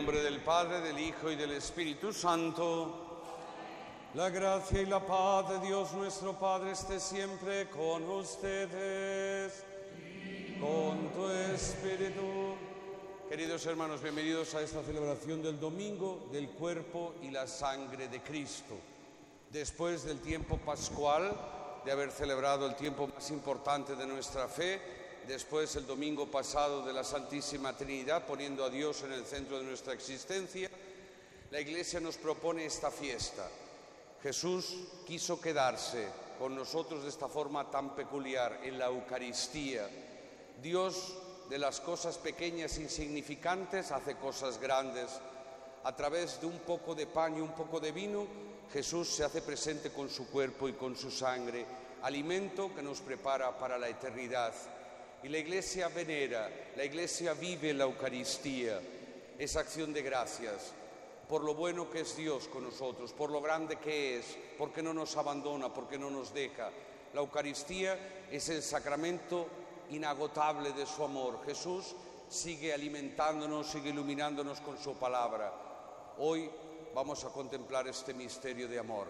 nombre del Padre, del Hijo y del Espíritu Santo. La gracia y la paz de Dios nuestro Padre esté siempre con ustedes, con tu espíritu. Queridos hermanos, bienvenidos a esta celebración del domingo del cuerpo y la sangre de Cristo. Después del tiempo pascual, de haber celebrado el tiempo más importante de nuestra fe, después el domingo pasado de la Santísima Trinidad, poniendo a Dios en el centro de nuestra existencia, la Iglesia nos propone esta fiesta. Jesús quiso quedarse con nosotros de esta forma tan peculiar en la Eucaristía. Dios, de las cosas pequeñas e insignificantes, hace cosas grandes. A través de un poco de pan y un poco de vino, Jesús se hace presente con su cuerpo y con su sangre, alimento que nos prepara para la eternidad. Y la Iglesia venera, la Iglesia vive la Eucaristía, esa acción de gracias por lo bueno que es Dios con nosotros, por lo grande que es, porque no nos abandona, porque no nos deja. La Eucaristía es el sacramento inagotable de su amor. Jesús sigue alimentándonos, sigue iluminándonos con su palabra. Hoy vamos a contemplar este misterio de amor.